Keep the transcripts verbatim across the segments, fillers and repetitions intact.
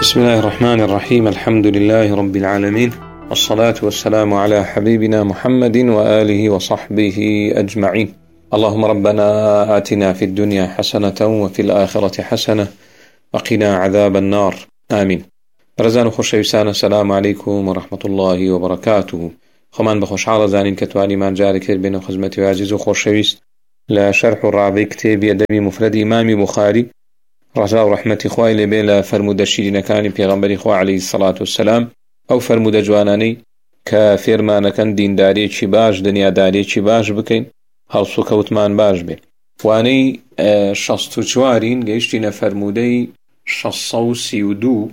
بسم الله الرحمن الرحيم. الحمد لله رب العالمين، والصلاة والسلام على حبيبنا محمد وآله وصحبه أجمعين. اللهم ربنا آتنا في الدنيا حسنة وفي الآخرة حسنة وقنا عذاب النار، آمين. رزان خوشویستان، السلام عليكم ورحمة الله وبركاته. خمان بخوش حال زانين كتواني من جاري كير بين خزمتي وعزيز وخوشويست لا شرح الرابع كتاب أدبي مفرد إمام بخاري رجاء رحمة إخوائي لبيلا فرمود الشيرين كان بيغمبر إخوة عليه الصلاة والسلام أو فرمود جواناني كفرمان كان دين داري چي باش دنيا داري چي باش بكين هلسو كوتمان باش بي واني شصتو جوارين قيشتين فرمودي شصو سيودو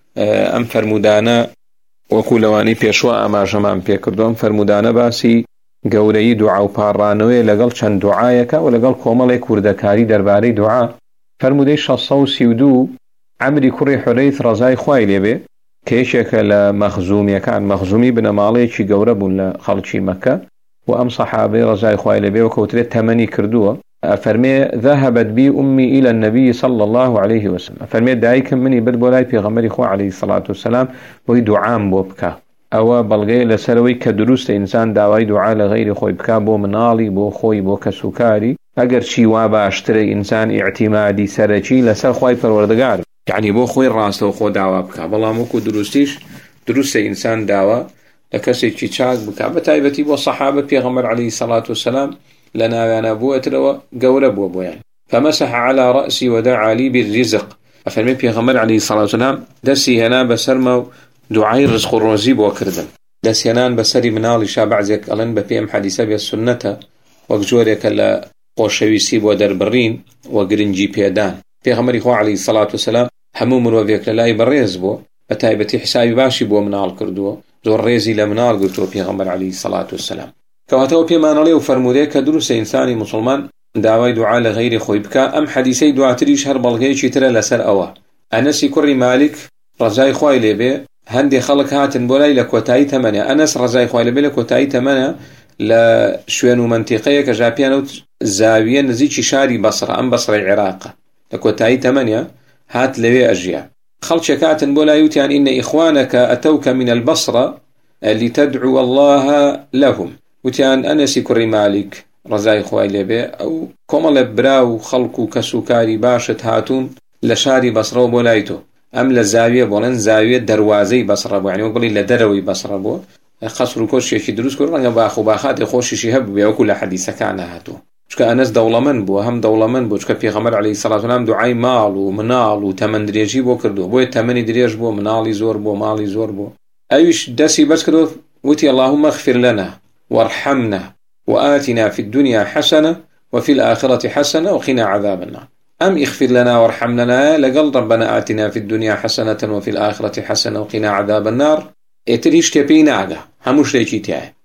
أم فرمودانا وكولواني بيشوا أما جمعن بيكردون فرمودانا باسي قوري دعاو بارانوي لقل چند دعايك ولقل كومالي كوردكاري درباري دعا فرمودي شصو سيودو عمري كوري حريث رزاي خواي ليبي كيشك لمخزومي كان مخزومي بن مالي چي قوربو لخلچي مكة وأم صحابي رزاي خواي ليبي وكوتري تمني كردوه فرمي ذهبت بي أمي إلى النبي صلى الله عليه وسلم فرمي دايكم مني بدبولاي في غمري خوا عليه الصلاة والسلام وي دعام بوبكا أو بلغي لسروي كدروست إنسان داوي دعاء لغير خوي بكا بو منالي بو خوي بو كسوكاري اگر شي وابا اشتري إنسان اعتمادي سرچي لسر خوي پروردگار يعني بو خوي راست وخو دعوة بكا بلا موكو دروستيش دروست إنسان دعوة لكسي چي چاك بكا بتايبتي بو صحابة في غمر عليه الصلاة والسلام لنا أنا بوتروا قورب وبويان فمسح على رأسي ودعا لي بالرزق أفرمي في غمر عليه الصلاة والسلام دسي هنا بسرمو دعاي رزق الرزيب وكردن دسي هنا بسري منالي شابعزك ألن بفيم حديثة بالسنة وكجوريك لا قوشويسي بو دربرين وقرنجي بيدان في غمر إخوة عليه الصلاة والسلام هموم وفيك للاي بريز بو بتايبتي حسابي باشي بو منال كردو زور ريزي لمنال قلتو في غمر عليه الصلاة والسلام كواتو بيمان لي وفرمودي كدروس إنساني مسلمان دعوي دعاء لغير خوي بكا أم حديثي دعاء تريش هر بلغي چي ترى لسر أوا أنسي كري مالك رزاي خواي لبي هندي خلق هاتن بولاي لكوتاي تمنى أنس رزاي خواي لبي لكوتاي تمنى لشوينو منطقية كجابيانو زاوية نزيچي شاري بصرة أم بصرة العراق لكوتاي تمنى هات لبي أجيا خلق شكاتن بولاي يوتيان إن إخوانك أتوك من البصرة لتدعو الله لهم وتيان أنسي كري مالك رزاي خواي لبي أو كومال براو خلقو كسوكاري باشت هاتون لشاري بصرة بولايتو أم لزاوية بولن زاوية دروازي بصرة يعني وقبلي لدروي بصرة بو خسرو كوش يشي دروس كور رنگا باخو باخات خوش يشي هب بيو كل حديثة كان هاتو شكا أنس دولمن بو هم دولمن بو شكا بيغمر عليه الصلاة والسلام دعاي مال ومنال وتمن دريجي بو كردو بو تمن دريج بو منالي زور بو مالي زور بو أيش دسي بس كدو وتي اللهم اغفر لنا وارحمنا وآتنا في الدنيا حسنة وفي الآخرة حسنة وقنا عذاب النار أم اغفر لنا وارحمنا لقل ربنا آتنا في الدنيا حسنة وفي الآخرة حسنة وقنا عذاب النار اتريش تبين عقا هموش ليشي تاعي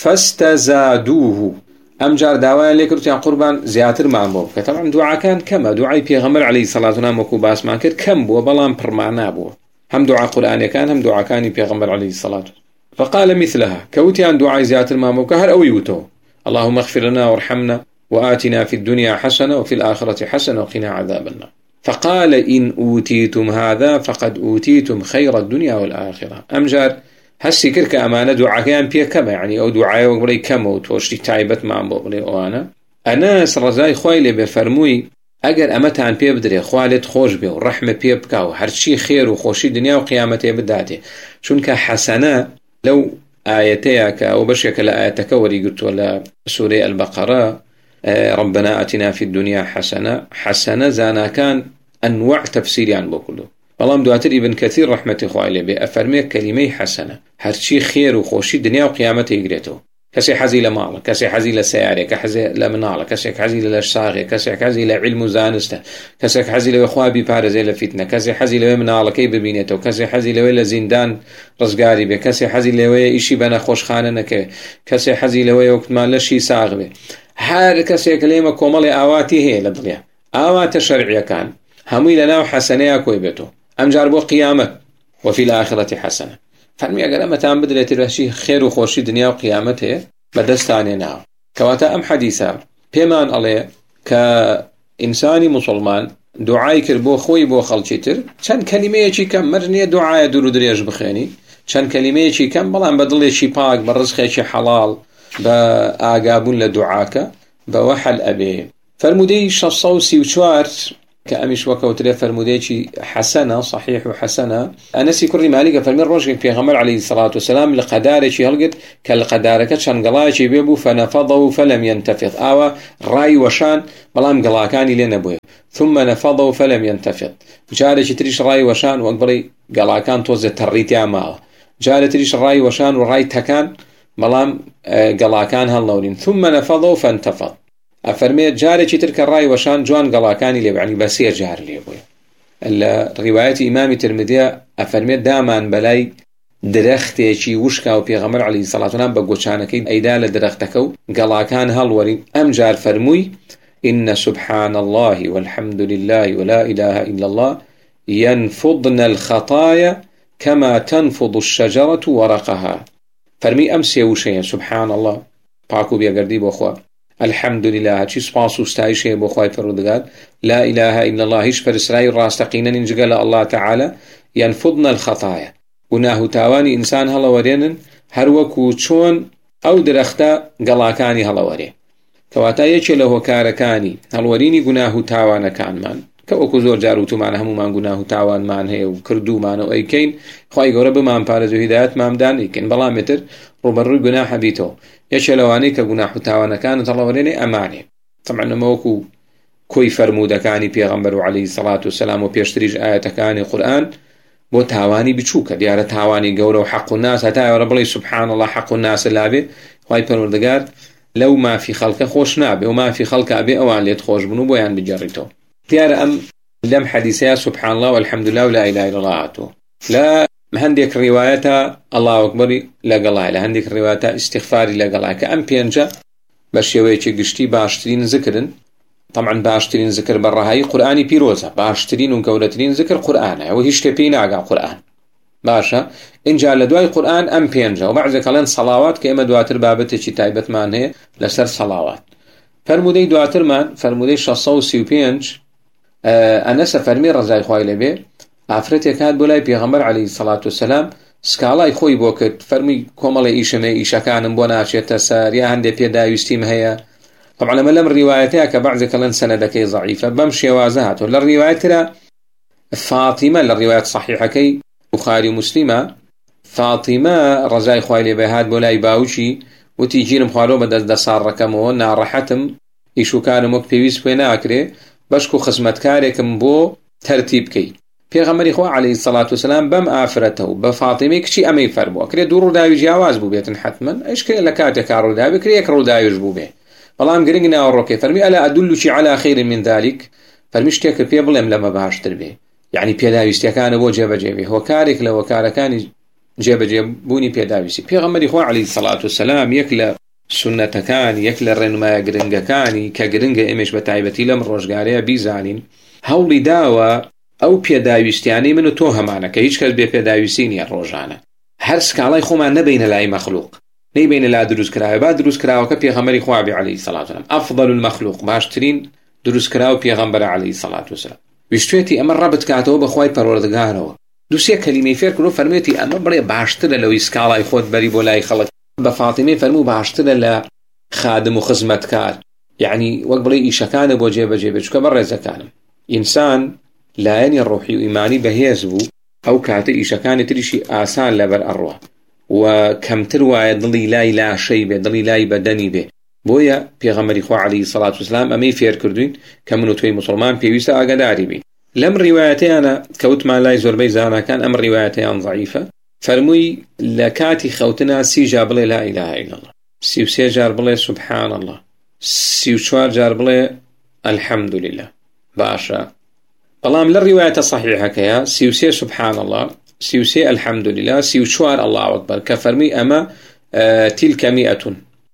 فاستزادوه أم جار دعوان ليكرو تيان قربان زياتر مع بو طبعا دعا كان كما دعاي بيغمر عليه الصلاة والسلام وكو باس ما كر كم بو بلان برمعنا بو هم دعا قرآن كان هم دعا كان بيغمر عليه الصلاة والسلام فقال مثلها كوتي عن دعاء زيادة المامو كهر أو يوتو اللهم اغفر لنا وارحمنا وآتنا في الدنيا حسنة وفي الآخرة حسنة وقنا عذاب النار فقال إن أوتيتم هذا فقد أوتيتم خير الدنيا والآخرة أمجار هسي كرك أمانة دعاء كان بيه كما يعني أو دعاء وقبلي كما وتوشتي تايبت مع بقبلي أوانا أناس رزاي خوالي بفرموي أجر أمتان بيه بدري خوالت خوش بيه والرحمة بيه بكاو هرشي خير وخوشي دنيا وقيامته بداته شونك حسنة لو آياتيك أو بشيك لآياتك وري قلت ولا سورة البقرة ربنا آتنا في الدنيا حسنة حسنة زانا كان أنواع تفسيري عن بكله والله مدواتر ابن كثير رحمة إخوائي بأفرمي كلمة حسنة هرشي خير وخوشي دنيا وقيامته يقريته كسي حزي لمال كسي حزي لسيارة كسي لمنال كسي حزي للشاغي كسي حزي لعلم زانسته كسي حزي لإخوابي بارزي لفتنة كسي حزي لمنال كي ببينته كسي حزي لزندان رزقاري به كسي حزي لوي إشي بنا خوش خاننك كسي حزي لوي وقت ما لشي ساغ به هر كسي كلمة كومالي آواتي هي لدليا آوات الشرعية كان همي لنا حسنية كويبته أم جاربو قيامة وفي الآخرة حسنة فرمي أقل أما تام بدلت الرشي خير وخوشي دنيا وقيامته بدستاني ناو كواتا أم حديثا بيمان عليه كإنساني مسلمان دوعای کرد بۆ خۆی بۆ خەڵکی تر چەند کەلیمەیەکی کەم مەرجە دوعایە دوور و درێژ بخێنی چەند کەلیمەیەکی کەم بەڵام بە دڵێکی پاک بە ڕزقێکی حەڵاڵ بە ئاگابوون لە دوعاکە بەوە حەل ئەبێ. فەرمودەی شەش سەد و سی و چوار کە ئەمیش وەکەوترێ فەرمودەیەکی حەسەنە صحیح و حەسەنە ئەنەسی کوڕی مالیکە فەرمی ڕۆژێک پێغەمبەر عەلەیهی سەڵات وسەلام لە قەدارێکی هەڵگرت کە لە قەدارەکە چەند گەڵایەکی بێ بوو فەنەفەضەه فەلەم ينتفض ئاوا ڕای وەشان بەڵام گەڵاکانی لێ نەبووە ثم نفضه فلم ينتفض جارێکی تریش ڕای وەشان وەک بڵێ گەڵاکان تۆزێ تەڕیتیان ماوە جارێکی تریش ڕای وەشان و ڕای تەکان بەڵام گەڵاکان هەڵنەورین ثم نفضه فانتفض ئەفەرمێت جارێکی تر کە ڕای وەشان جوان گەڵاکانی لێ بوو بە سێ جار لێ بووە. لە ڕیوایەتی ئیمامی ترمذیە ئەفەرمێت دامان بەلای درەختێکی وشکا و پێغەمبەر عەلەیهی سەڵات وسەلام بە گۆچانەکەی ئەیدا لە درەختەکە و گەڵاکان هەڵوەرین ئەم جار فەرمووی إن سبحان الله والحمد لله ولا إله إلا الله ينفضن الخطايا كما تنفض الشجرة ورقها. فرمي أمس يوشيا سبحان الله باكو بيقردي بوخوا الحمد لله هاتشي سباس وستايشي بوخواي فرودقال لا إله إلا الله هيش فرسراي راستقينا ننجقل الله تعالى ينفضن الخطايا وناه تاواني إنسان هلا ورينن هروكو چون أو درختا قلاكاني هلا ورين کەواتە یەکێ لە هۆکارەکانی هەڵوەرینی گوناه و تاوانەکانمان کە وەکو زۆر جار وتومان هەمومان گوناه و تاوانمان هەیە و کردومانەوە ئەیکەین خوای گەورە بمان پارێز و هیدایەتماندان ئەیکەین بەڵام ێتر ڕوبەڕووی گوناحە بیتەوە یەکێ لەوانەی کە گوناه و تاوانەکانت هەڵەوەرێنێ ئەمانێ طبعاً ئەمە وەکو کۆی فەرموودەکانی پێغەمبەر و عەلەیهی سەڵات وسەلام و پێشتریش ئایەتەکانی قورئان بۆ تاوانی بچووکە دیارە تاوانی گەورە و حەق و ناس هەتا ئێوە بڵێ سوبحان الله حەق و ناسە لابێ خوای پەروەردگار لو ما في خلقه خوش نابه وما في خلقه أبي أوان ليت خوش بنو بويان بجريته ديار أم لم حديثها سبحان الله والحمد لله ولا إله إلا الله عاتو لا هنديك روايتها الله أكبر لا قلها لا هنديك روايتها استغفاري لا قلها كأم بينجا باش يويتي قشتي باشترين ذكرن طبعا باشترين ذكر برهاي قرآني بيروزة باشترين وقولترين ذكر قرآن وهيش تبين أقع قرآن باشا إن جاء لدواء القرآن أم بينجا وبعد ذلك لن صلاوات كإما دواتر بابتشي تايبت مان هي لسر صلاوات فرمودي دواتر مان فرمودي شصو سيو بينج آه أنسا فرمي رزاي خواهي لبي عفرت يكاد بولاي بيغمبر عليه الصلاة والسلام سكالاي خوي بوكت فرمي كومالي إيشمي إيشا كان بوناشية سار يا هندي بيدا يستيم هيا طبعا لما لم روايتها كبعد ذلك لن سندكي ضعيفة بمشي وازهاته للرواية فاطمة للرواية صحيحة كي بخاري مسلمة فاطمة رزاي خوالي بهاد بولاي باوشي وتيجينم خوالو بدأ دسار ركمو نارحتم إيشو كانم وك بيويس بينا أكري بشكو خزمتكاريكم بو ترتيب كي پیغمبر خو عليه الصلاة والسلام بم آفرته بفاطمة كشي أمي فربو أكري دور داوي جاواز بو بيتن حتما إيش كري لكاتي كارو داوي كري يكرو داوي جبو بيه بلام قرنقنا والروكي فرمي ألا أدلشي على خير من ذلك فرمشتك بيبلم لما باشتر بيه يعني بيداويستي كان بو جيب جيبه هو كارك لو كار كان جيب جيبوني بيداويستي پیغمبر خو عليه الصلاة والسلام يكلا سنة كان يكلا رنما قرنقا كاني كقرنقا إمش بتايبتي لم روشقاريا بيزانين هولي داوا أو بيداويستياني منو توها معنا كهيش كاز بيداويستيني الروجانا هر سكالاي خو ما نبين لاي مخلوق نبين لا دروس كراوي بعد دروس كراوي كبيغمبر خو عليه الصلاة والسلام أفضل المخلوق باشترين دروس كراوي بيغمبر عليه الصلاة والسلام ويشتويتي أمر ربط كاتو بخواي پروردگارو دوسيا كلمة فير كنو فرميتي أمر بري باشتر لو يسكالا يخوض بري بولاي خلق بفاطمة فرمو باشتر لا خادم وخزمتكار يعني وقبلي إيشا كان بو جيبا جيبا شكا بري زكانم إنسان لا يعني الروحي وإيماني بهيزبو أو كاتي إيشا كان تريشي آسان لبر أروح وكم ترواي ضلي لاي لا شيء به ضلي لاي بدني به بويا پیغمبر خو عليه الصلاة والسلام أمي فير كردين كمنو توي مسلمان بيويسا أقداري بي لم روايتي أنا كوت ما لا يزور بيزانا كان أمر روايتي أن ضعيفة فرموي لكاتي خوتنا سي جابلي لا إله إلا الله سيو سي جاربلي سبحان الله سيو شوار جاربلي الحمد لله باشا بلام للرواية الصحيحة كيا سيو سي سبحان الله سيو سي الحمد لله سيو شوار الله أكبر كفرمي أما آه تلك مئة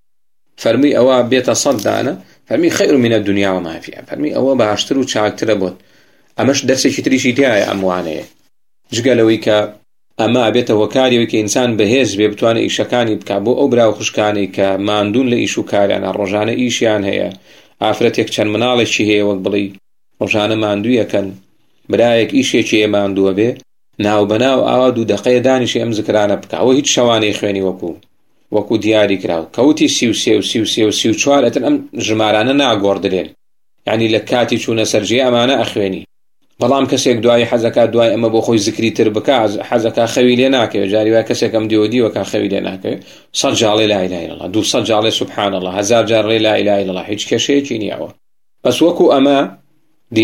فرمي أوا بيت صدانا فرمي خير من الدنيا وما فيها فرمي أوا باشترو تشاكتر بوت أماش درسي شتري شتاي أموانه جقالوي كا أما بيت وكاري وكي إنسان بهز بيبتواني إيشاكاني بكابو أو براو خشكاني كماندون لإيشو كاري أنا الرجانة إيشيان هي عفرتك كان منالش هي وقبلي ڕۆژانە ماندوویەکەن برایەک ئیشێکی ماندووە بێ ناو بەناو ئاوا دوو دەقەیە دانیشی ئەم زکرانە بکە ئەوە هیچ شەوانەی خوێنی وەکو وەکو دیاری کراوە کەوتی سی و سێ و سی و سێ و سی و چوار ئەتر ئەم ژمارانە ناگۆڕدرێن یعنی لە کاتی چوونە سەرجێ ئەمانە ئەخوێنی بەڵام کەسێک دوای حەزەکە دوای ئەمە بۆ خۆی زکری تر بکە حەزەکە خەوی لێ ناکەوێت جاری وای کەسێک ئەم دیوە دیوەکە خەوی لێ ناکەوێت سەد جاڵێ لا ئیلاهە ئیلەڵڵا دووسەد جاڵێ سوبحان الله هەزار جار لا ئیلاهە ئیلەڵڵا هیچ کێشەیەکی نییەوە بەس وەکو ئەمە